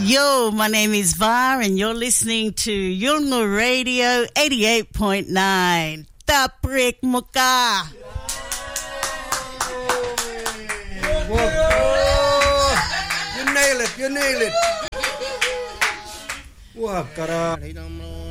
Yo, my name is Var and you're listening to Yolngu Radio 88.9. Taprik Muka. You nail it. Wah, kara.